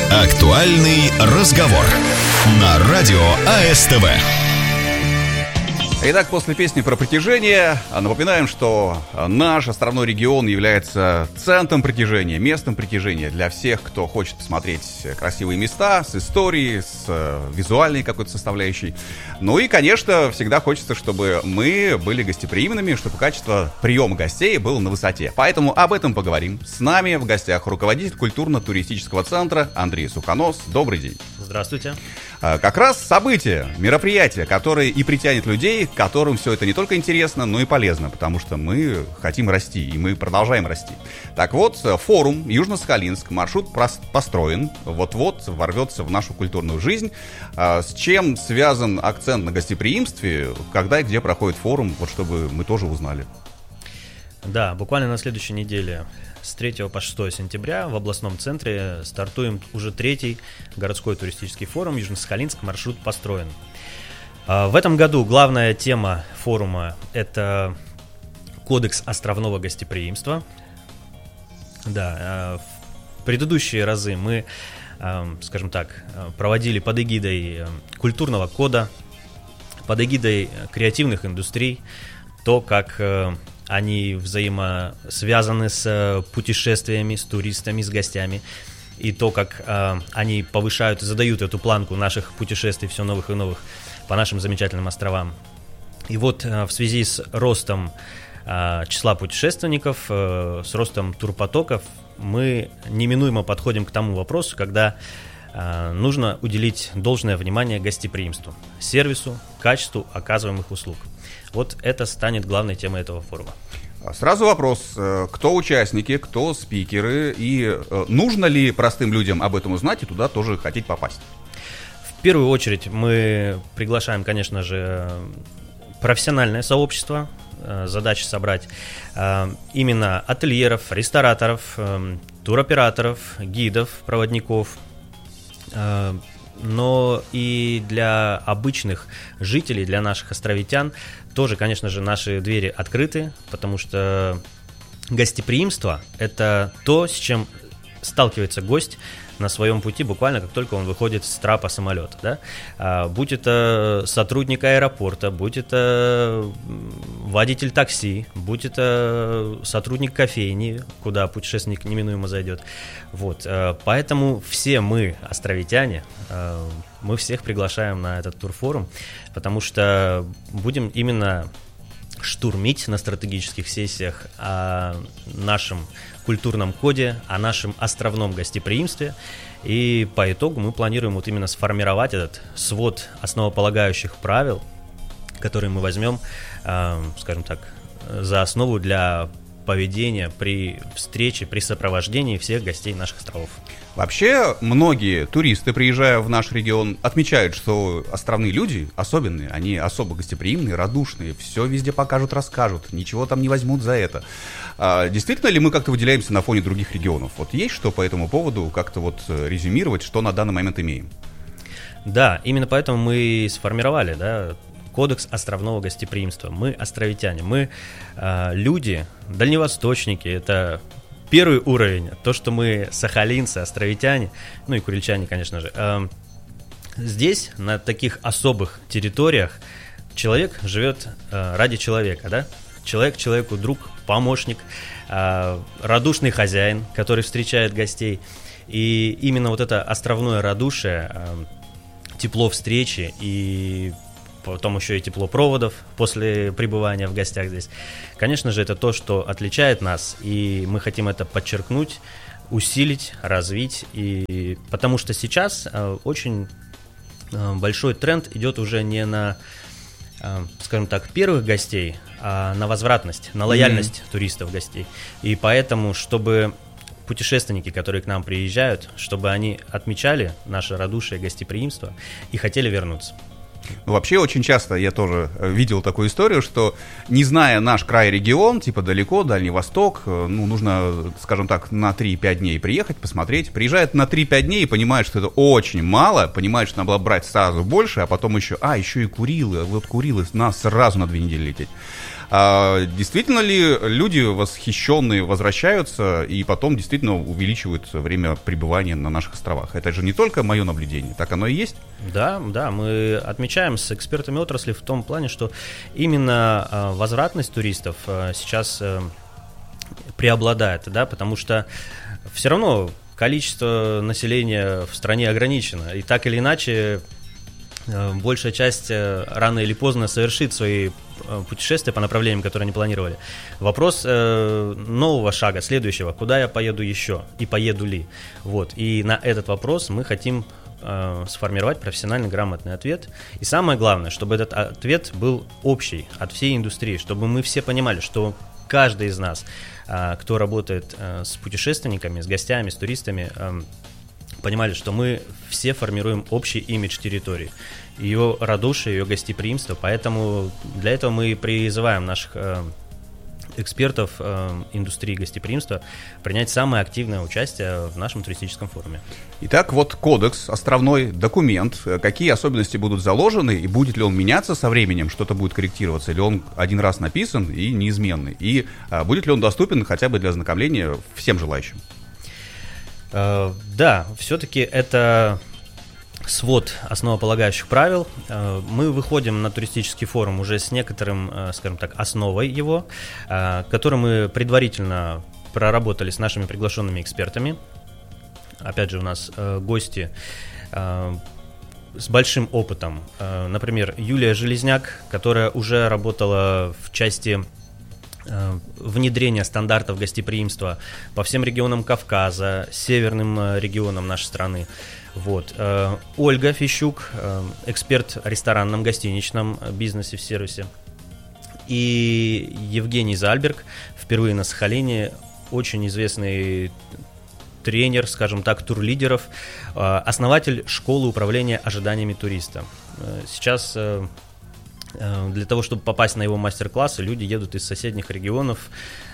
Актуальный разговор на радио АСТВ. Итак, после песни про притяжение напоминаем, что наш островной регион является центром притяжения, местом притяжения для всех, кто хочет посмотреть красивые места с историей, с визуальной какой-то составляющей. Ну и, конечно, всегда хочется, чтобы мы были гостеприимными, чтобы качество приема гостей было на высоте. Поэтому об этом поговорим. С нами в гостях руководитель культурно-туристического центра Андрей Сухонос. Добрый день. Здравствуйте. Как раз событие, мероприятие, которое и притянет людей, которым все это не только интересно, но и полезно, потому что мы хотим расти, и мы продолжаем расти. Так вот, форум Южно-Сахалинск, маршрут построен, вот-вот ворвется в нашу культурную жизнь. С чем связан акцент на гостеприимстве, когда и где проходит форум, вот чтобы мы тоже узнали. Да, буквально на следующей неделе, с 3 по 6 сентября в областном центре стартуем уже 3-й городской туристический форум Южно-Сахалинск, маршрут построен. В этом году главная тема форума – это кодекс островного гостеприимства. Да, в предыдущие разы мы, скажем так, проводили под эгидой культурного кода, под эгидой креативных индустрий, то, как они взаимосвязаны с путешествиями, с туристами, с гостями. И то, как они повышают и задают эту планку наших путешествий все новых и новых по нашим замечательным островам. И вот в связи с ростом числа путешественников, с ростом турпотоков, мы неминуемо подходим к тому вопросу, когда нужно уделить должное внимание гостеприимству, сервису, качеству оказываемых услуг. Вот это станет главной темой этого форума. Сразу вопрос, кто участники, кто спикеры, и нужно ли простым людям об этом узнать и туда тоже хотеть попасть? В первую очередь мы приглашаем, конечно же, профессиональное сообщество. Задача собрать именно ательеров, рестораторов, туроператоров, гидов, проводников. Но и для обычных жителей, для наших островитян тоже, конечно же, наши двери открыты, потому что гостеприимство – это то, с чем сталкивается гость на своем пути буквально как только он выходит с трапа самолета, да? Будь это сотрудник аэропорта, будь это водитель такси, будь это сотрудник кофейни, куда путешественник неминуемо зайдет. Вот. Поэтому все мы, островитяне, мы всех приглашаем на этот турфорум, потому что будем именно штурмить на стратегических сессиях о нашем культурном коде, о нашем островном гостеприимстве. И по итогу мы планируем вот именно сформировать этот свод основополагающих правил, которые мы возьмем, скажем так, за основу для поведения при встрече, при сопровождении всех гостей наших островов. Вообще, многие туристы, приезжая в наш регион, отмечают, что островные люди особенные, они особо гостеприимные, радушные, все везде покажут, расскажут, ничего там не возьмут за это. Действительно ли мы как-то выделяемся на фоне других регионов? Вот есть что по этому поводу как-то вот резюмировать, что на данный момент имеем? Да, именно поэтому мы и сформировали, да, Кодекс островного гостеприимства. Мы островитяне, мы люди, дальневосточники, это первый уровень, то, что мы сахалинцы, островитяне, ну и курильчане, конечно же. Здесь, на таких особых территориях, человек живет ради человека, да? Человек человеку друг, помощник, радушный хозяин, который встречает гостей. И именно вот это островное радушие, тепло встречи и потом еще и тепло проводов после пребывания в гостях здесь, конечно же, это то, что отличает нас, и мы хотим это подчеркнуть, усилить, развить, и потому что сейчас очень большой тренд идет уже не на, скажем так, первых гостей, а на возвратность, на лояльность туристов, гостей. И поэтому, чтобы путешественники, которые к нам приезжают, чтобы они отмечали наше радушие, гостеприимство и хотели вернуться. Ну, вообще, очень часто я тоже видел такую историю, что, не зная наш край, регион, типа далеко, Дальний Восток, ну, нужно, скажем так, на 3-5 дней приехать, посмотреть. Приезжает на 3-5 дней и понимает, что это очень мало, понимает, что надо было брать сразу больше, а потом еще, еще и Курилы, вот Курилы, нас сразу на 2 недели лететь. Действительно ли люди восхищенные возвращаются и потом действительно увеличивают время пребывания на наших островах? Это же не только мое наблюдение, так оно и есть? Да, мы отмечаем с экспертами отрасли в том плане, что именно возвратность туристов сейчас преобладает, да, потому что все равно количество населения в стране ограничено, и так или иначе большая часть рано или поздно совершит свои путешествия по направлениям, которые они планировали. Вопрос нового шага, следующего, куда я поеду еще и поеду ли. Вот. И на этот вопрос мы хотим сформировать профессионально грамотный ответ. И самое главное, чтобы этот ответ был общий от всей индустрии, чтобы мы все понимали, что каждый из нас, кто работает с путешественниками, с гостями, с туристами, понимали, что мы все формируем общий имидж территории, ее радушие, ее гостеприимство, поэтому для этого мы призываем наших экспертов индустрии гостеприимства принять самое активное участие в нашем туристическом форуме. Итак, вот кодекс, островной документ. Какие особенности будут заложены и будет ли он меняться со временем, что-то будет корректироваться, или он один раз написан и неизменный? И будет ли он доступен хотя бы для ознакомления всем желающим? Да, все-таки это свод основополагающих правил. Мы выходим на туристический форум уже с некоторым, скажем так, основой его, который мы предварительно проработали с нашими приглашенными экспертами. Опять же, у нас гости с большим опытом. Например, Юлия Железняк, которая уже работала в части внедрения стандартов гостеприимства по всем регионам Кавказа, северным регионам нашей страны. Вот. Ольга Фищук, эксперт в ресторанном, гостиничном бизнесе, в сервисе. И Евгений Зальберг, впервые на Сахалине, очень известный тренер, скажем так, турлидеров, основатель школы управления ожиданиями туриста. Сейчас для того, чтобы попасть на его мастер-классы, люди едут из соседних регионов,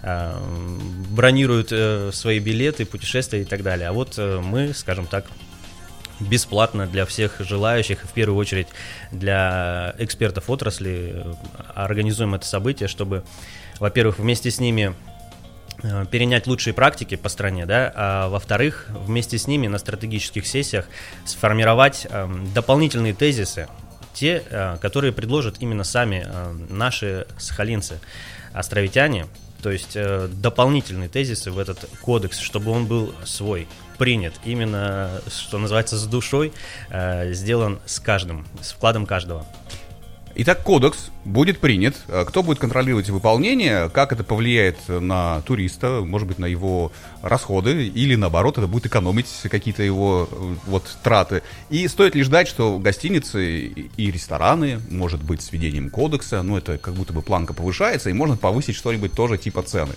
бронируют свои билеты, путешествия и так далее. А вот мы, скажем так, бесплатно для всех желающих, в первую очередь для экспертов отрасли, организуем это событие, чтобы, во-первых, вместе с ними перенять лучшие практики по стране, да, а во-вторых, вместе с ними на стратегических сессиях сформировать дополнительные тезисы, те, которые предложат именно сами наши сахалинцы, островитяне, то есть дополнительные тезисы в этот кодекс, чтобы он был свой, принят, именно, что называется, с душой, сделан с каждым, с вкладом каждого. Итак, кодекс будет принят. Кто будет контролировать выполнение? Как это повлияет на туриста? Может быть, на его расходы? Или, наоборот, это будет экономить какие-то его траты? И стоит ли ждать, что гостиницы и рестораны, может быть, с введением кодекса, это как будто бы планка повышается, и можно повысить что-нибудь тоже типа цены?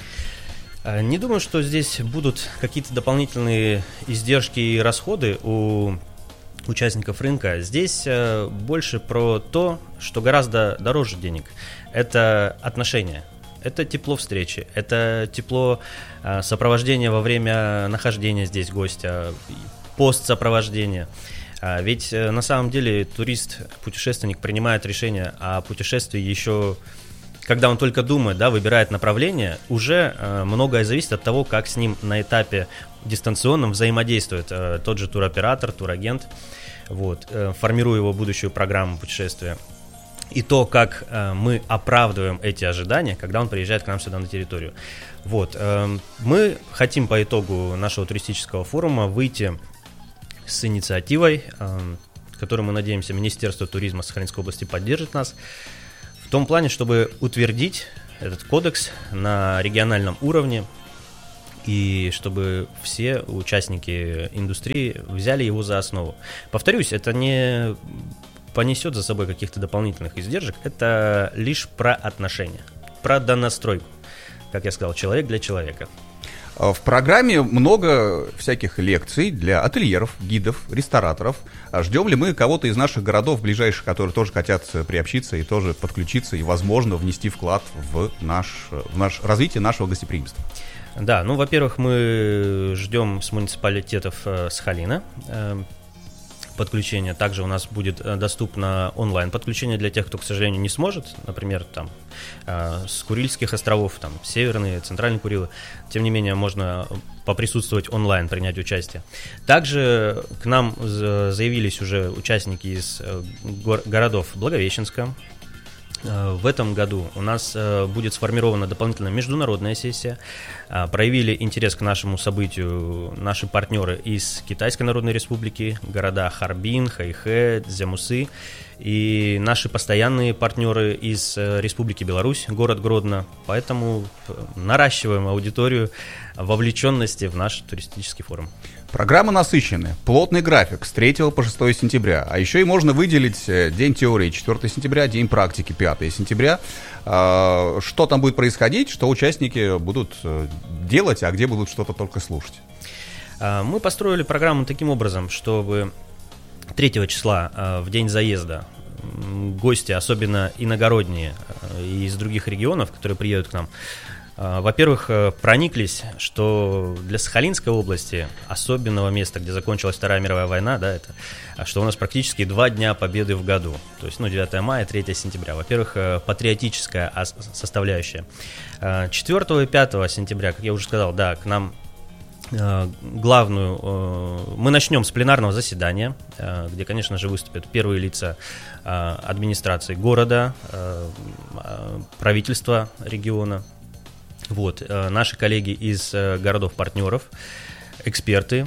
Не думаю, что здесь будут какие-то дополнительные издержки и расходы у участников рынка. Здесь больше про то, что гораздо дороже денег. Это отношения, это тепло встречи, это тепло сопровождения во время нахождения здесь гостя, постсопровождения. Ведь на самом деле турист, путешественник принимает решение о путешествии еще, когда он только думает, да, выбирает направление, уже многое зависит от того, как с ним на этапе дистанционном взаимодействует тот же туроператор, турагент, формируя его будущую программу путешествия. И то, как мы оправдываем эти ожидания, когда он приезжает к нам сюда на территорию. Мы хотим по итогу нашего туристического форума выйти с инициативой, которую, мы надеемся, Министерство туризма Сахалинской области поддержит нас, в том плане, чтобы утвердить этот кодекс на региональном уровне и чтобы все участники индустрии взяли его за основу. Повторюсь, это не понесет за собой каких-то дополнительных издержек, это лишь про отношения, про донастройку, как я сказал, человек для человека. В программе много всяких лекций для ательеров, гидов, рестораторов. Ждем ли мы кого-то из наших городов ближайших, которые тоже хотят приобщиться и тоже подключиться и, возможно, внести вклад в развитие нашего гостеприимства? Да, во-первых, мы ждем с муниципалитетов Сахалина подключение. Также у нас будет доступно онлайн-подключение для тех, кто, к сожалению, не сможет, например, там, с Курильских островов, там, Северные, Центральные Курилы. Тем не менее, можно поприсутствовать онлайн, принять участие. Также к нам заявились уже участники из городов Благовещенска. В этом году у нас будет сформирована дополнительная международная сессия. Проявили интерес к нашему событию наши партнеры из Китайской Народной Республики, города Харбин, Хэйхэ, Цзямусы, и наши постоянные партнеры из Республики Беларусь, город Гродно. Поэтому наращиваем аудиторию вовлеченности в наш туристический форум. Программа насыщенная, плотный график с 3 по 6 сентября. А еще и можно выделить день теории 4 сентября, день практики 5 сентября. Что там будет происходить, что участники будут делать, а где будут что-то только слушать? Мы построили программу таким образом, чтобы 3 числа, в день заезда, гости, особенно иногородние и из других регионов, которые приедут к нам, во-первых, прониклись, что для Сахалинской области особенного места, где закончилась Вторая мировая война, да, это, что у нас практически 2 дня победы в году, то есть 9 мая, 3 сентября. Во-первых, патриотическая составляющая. 4 и 5 сентября, как я уже сказал, да, к нам главную... Мы начнем с пленарного заседания, где, конечно же, выступят первые лица администрации города, правительства региона. Вот, наши коллеги из городов-партнеров, эксперты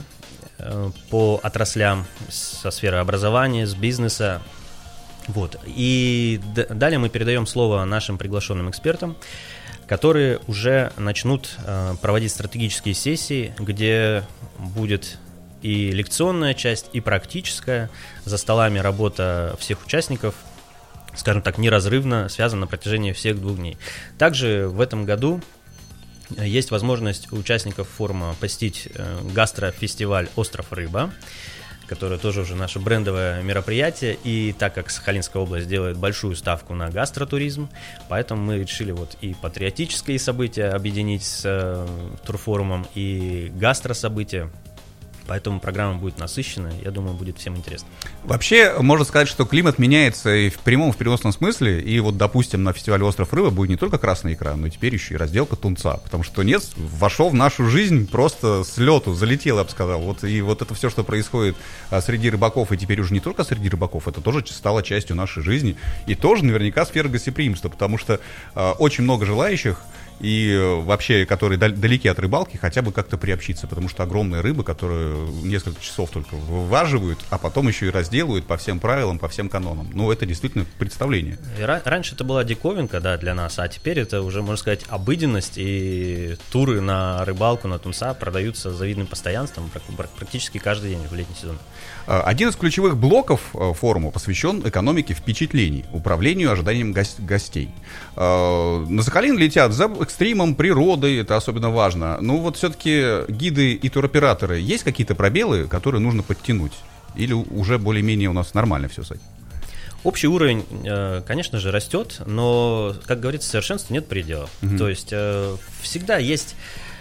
по отраслям со сферы образования, с бизнеса. Вот. И далее мы передаем слово нашим приглашенным экспертам, которые уже начнут проводить стратегические сессии, где будет и лекционная часть, и практическая. За столами работа всех участников, скажем так, неразрывно связана на протяжении всех 2 дней. Также в этом году есть возможность у участников форума посетить гастрофестиваль «Остров Рыба», которое тоже уже наше брендовое мероприятие. И так как Сахалинская область делает большую ставку на гастротуризм, поэтому мы решили вот и патриотические события объединить с турфорумом, и гастрособытия. Поэтому программа будет насыщенная, я думаю, будет всем интересно. Вообще, можно сказать, что климат меняется и в прямом, и в переносном смысле. И вот, допустим, на фестивале «Остров Рыба» будет не только красная икра, но теперь еще и разделка тунца. Потому что тунец вошел в нашу жизнь просто с лету, залетел, я бы сказал. Вот, и вот это все, что происходит среди рыбаков, и теперь уже не только среди рыбаков, это тоже стало частью нашей жизни. И тоже наверняка сфера гостеприимства, потому что очень много желающих, и вообще, которые далеки от рыбалки, хотя бы как-то приобщиться, потому что огромные рыбы, которые несколько часов только вываживают, а потом еще и разделывают по всем правилам, по всем канонам. Ну, это действительно представление. И раньше это была диковинка, да, для нас, а теперь это уже, можно сказать, обыденность, и туры на рыбалку, на тунца продаются с завидным постоянством практически каждый день в летний сезон. Один из ключевых блоков форума посвящен экономике впечатлений, управлению ожиданием гостей. На Сахалин летят за экстримом, природой, это особенно важно. Но вот все-таки гиды и туроператоры, есть какие-то пробелы, которые нужно подтянуть? Или уже более-менее у нас нормально все с этим? Общий уровень, конечно же, растет, но, как говорится, совершенству нет предела. То есть всегда есть...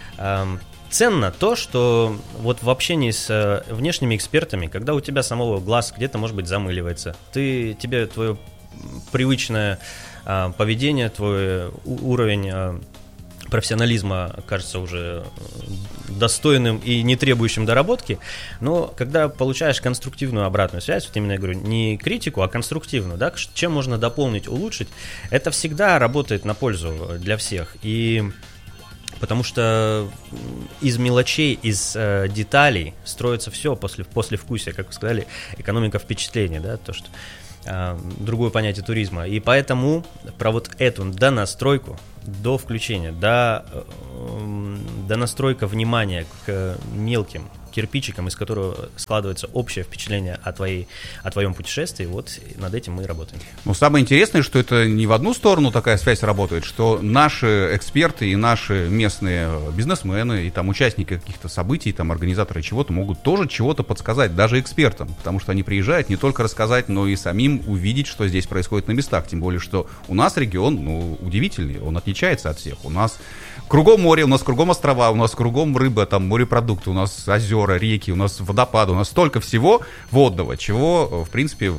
Ценно то, что вот в общении с внешними экспертами, когда у тебя самого глаз где-то, может быть, замыливается, тебе твое привычное поведение, твой уровень профессионализма кажется уже достойным и не требующим доработки, но когда получаешь конструктивную обратную связь, вот именно я говорю, не критику, а конструктивную, да, чем можно дополнить, улучшить, это всегда работает на пользу для всех. И потому что из мелочей, из деталей строится все послевкусие, как вы сказали, экономика впечатления, да, то, что другое понятие туризма. И поэтому про вот эту донастройку, до включения, до настройка внимания к мелким кирпичикам, из которого складывается общее впечатление о твоем путешествии, вот над этим мы и работаем. Но самое интересное, что это не в одну сторону такая связь работает, что наши эксперты и наши местные бизнесмены и там участники каких-то событий, там организаторы чего-то могут тоже чего-то подсказать, даже экспертам, потому что они приезжают не только рассказать, но и самим увидеть, что здесь происходит на местах, тем более, что у нас регион, удивительный, он отличается от всех, у нас кругом море, у нас кругом острова, у нас кругом рыба, там морепродукты, у нас озера, озера, реки, у нас водопады, у нас столько всего водного, чего, в принципе,